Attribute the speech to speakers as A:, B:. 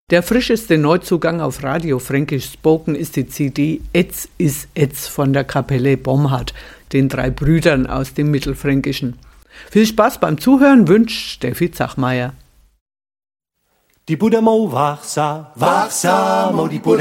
A: Der frischeste Neuzugang auf Radio Fränkisch Spoken ist die CD Etz is Etz von der Kapelle Bomhard, den 3 Brüdern aus dem Mittelfränkischen. Viel Spaß beim Zuhören wünscht Steffi Zachmeier.
B: Die Buddha mo wachsa, mo die Buddha